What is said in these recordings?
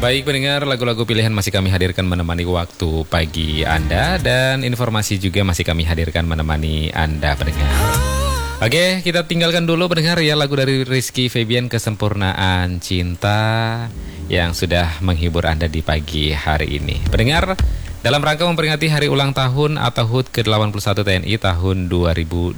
Baik pendengar, lagu-lagu pilihan masih kami hadirkan menemani waktu pagi Anda, dan informasi juga masih kami hadirkan menemani Anda pendengar. Oke, kita tinggalkan dulu pendengar ya lagu dari Rizky Febian, Kesempurnaan Cinta, yang sudah menghibur Anda di pagi hari ini. Pendengar, dalam rangka memperingati hari ulang tahun atau HUT ke-81 TNI tahun 2026,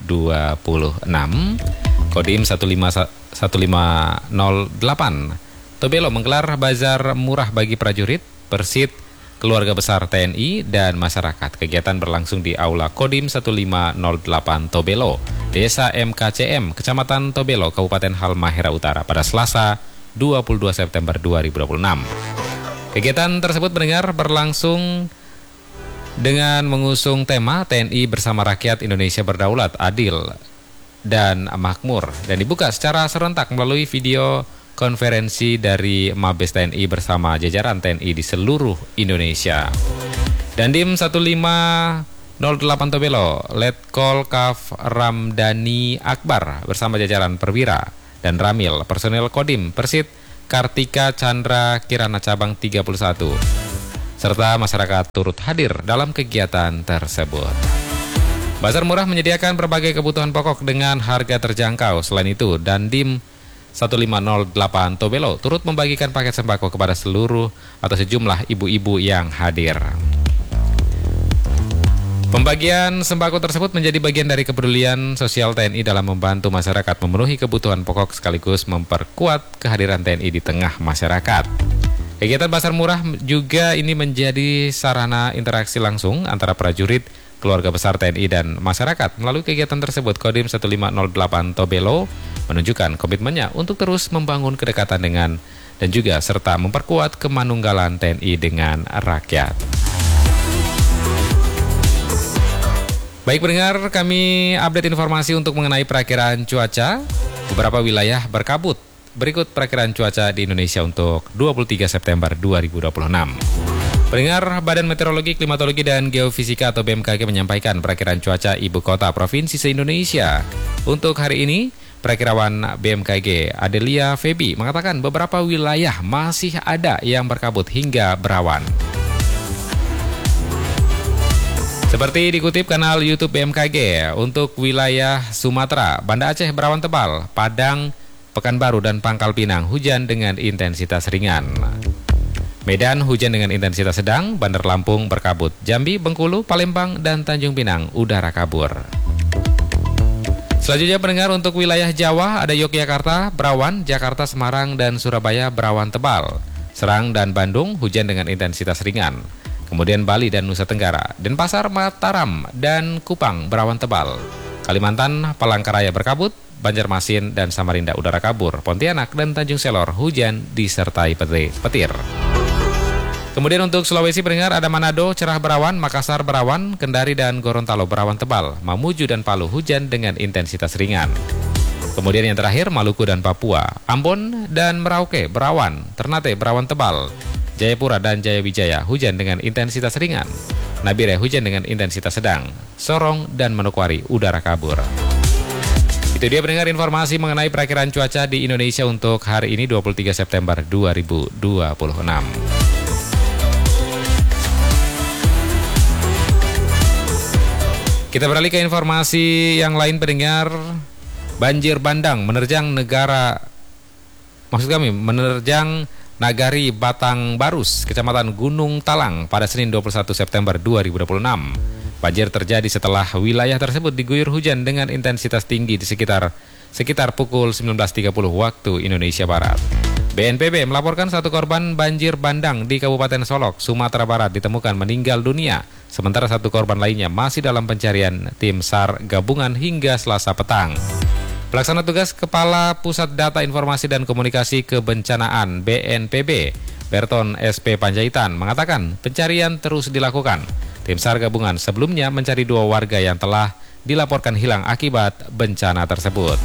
Kodim 15008 Tobelo menggelar bazar murah bagi prajurit, Persit, keluarga besar TNI, dan masyarakat. Kegiatan berlangsung di Aula Kodim 1508 Tobelo, Desa MKCM, Kecamatan Tobelo, Kabupaten Halmahera Utara pada Selasa 22 September 2026. Kegiatan tersebut pendengar berlangsung dengan mengusung tema TNI bersama rakyat Indonesia berdaulat, adil, dan makmur, dan dibuka secara serentak melalui video konferensi dari Mabes TNI bersama jajaran TNI di seluruh Indonesia. Dandim 1508 Tobelo, Letkol Kaf Ramdhani Akbar bersama jajaran perwira dan ramil, personel Kodim, Persit, Kartika Chandra Kirana Cabang 31, serta masyarakat turut hadir dalam kegiatan tersebut. Bazar murah menyediakan berbagai kebutuhan pokok dengan harga terjangkau. Selain itu, Dandim 1508 Tobelo turut membagikan paket sembako kepada seluruh atau sejumlah ibu-ibu yang hadir. Pembagian sembako tersebut menjadi bagian dari kepedulian sosial TNI dalam membantu masyarakat memenuhi kebutuhan pokok sekaligus memperkuat kehadiran TNI di tengah masyarakat. Kegiatan pasar murah juga ini menjadi sarana interaksi langsung antara prajurit, keluarga besar TNI, dan masyarakat. Melalui kegiatan tersebut, Kodim 1508 Tobelo menunjukkan komitmennya untuk terus membangun kedekatan dengan dan juga serta memperkuat kemanunggalan TNI dengan rakyat. Baik pendengar, kami update informasi untuk mengenai perakiraan cuaca. Beberapa wilayah berkabut. Berikut perakiraan cuaca di Indonesia untuk 23 September 2026. Pendengar, Badan Meteorologi, Klimatologi, dan Geofisika atau BMKG menyampaikan perakiraan cuaca ibu kota provinsi se-Indonesia. Untuk hari ini, perakirawan BMKG Adelia Febi mengatakan beberapa wilayah masih ada yang berkabut hingga berawan. Seperti dikutip kanal YouTube BMKG, untuk wilayah Sumatera, Banda Aceh berawan tebal, Padang, Pekanbaru, dan Pangkal Pinang hujan dengan intensitas ringan. Medan hujan dengan intensitas sedang, Bandar Lampung berkabut, Jambi, Bengkulu, Palembang, dan Tanjung Pinang udara kabur. Selanjutnya pendengar, untuk wilayah Jawa ada Yogyakarta berawan, Jakarta, Semarang, dan Surabaya berawan tebal, Serang dan Bandung hujan dengan intensitas ringan. Kemudian Bali dan Nusa Tenggara, Denpasar, Mataram, dan Kupang berawan tebal. Kalimantan, Palangkaraya berkabut, Banjarmasin dan Samarinda udara kabur, Pontianak dan Tanjung Selor hujan disertai petir. Kemudian untuk Sulawesi pendengar ada Manado cerah berawan, Makassar berawan, Kendari dan Gorontalo berawan tebal, Mamuju dan Palu hujan dengan intensitas ringan. Kemudian yang terakhir Maluku dan Papua, Ambon dan Merauke berawan, Ternate berawan tebal, Jayapura dan Jayawijaya hujan dengan intensitas ringan, Nabire hujan dengan intensitas sedang, Sorong dan Manokwari udara kabur. Itu dia pendengar informasi mengenai perakiraan cuaca di Indonesia untuk hari ini 23 September 2026. Kita beralih ke informasi yang lain pendengar. Banjir bandang menerjang Nagari Batangbarus, Kecamatan Gunung Talang pada Senin 21 September 2026. Banjir terjadi setelah wilayah tersebut diguyur hujan dengan intensitas tinggi di sekitar pukul 19.30 waktu Indonesia Barat. BNPB melaporkan satu korban banjir bandang di Kabupaten Solok, Sumatera Barat ditemukan meninggal dunia, sementara satu korban lainnya masih dalam pencarian tim SAR gabungan hingga Selasa petang. Pelaksana tugas Kepala Pusat Data Informasi dan Komunikasi Kebencanaan BNPB, Berton SP Panjaitan, mengatakan pencarian terus dilakukan. Tim SAR gabungan sebelumnya mencari 2 warga yang telah dilaporkan hilang akibat bencana tersebut.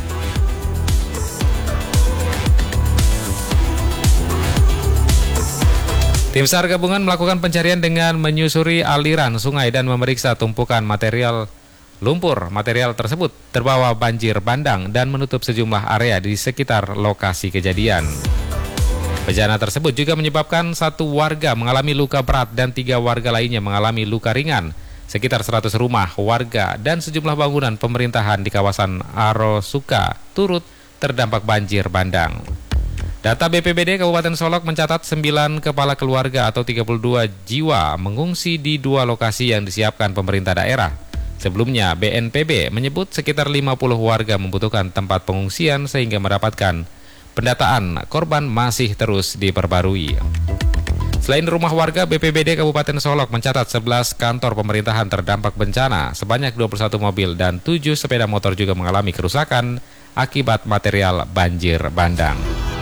Tim SAR gabungan melakukan pencarian dengan menyusuri aliran sungai dan memeriksa tumpukan material lumpur. Material tersebut terbawa banjir bandang dan menutup sejumlah area di sekitar lokasi kejadian. Bencana tersebut juga menyebabkan 1 warga mengalami luka berat dan 3 warga lainnya mengalami luka ringan. Sekitar 100 rumah, warga, dan sejumlah bangunan pemerintahan di kawasan Arosuka turut terdampak banjir bandang. Data BPBD Kabupaten Solok mencatat 9 kepala keluarga atau 32 jiwa mengungsi di 2 lokasi yang disiapkan pemerintah daerah. Sebelumnya, BNPB menyebut sekitar 50 warga membutuhkan tempat pengungsian sehingga mendapatkan pendataan korban masih terus diperbarui. Selain rumah warga, BPBD Kabupaten Solok mencatat 11 kantor pemerintahan terdampak bencana, sebanyak 21 mobil dan 7 sepeda motor juga mengalami kerusakan akibat material banjir bandang.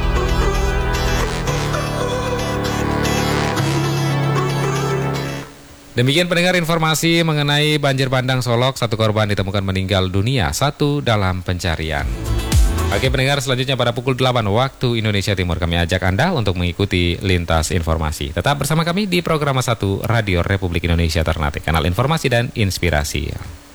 Demikian pendengar informasi mengenai banjir bandang Solok, 1 korban ditemukan meninggal dunia, 1 dalam pencarian. Oke pendengar, selanjutnya pada pukul 8 waktu Indonesia Timur kami ajak Anda untuk mengikuti lintas informasi. Tetap bersama kami di program 1 Radio Republik Indonesia Ternate, kanal informasi dan inspirasi.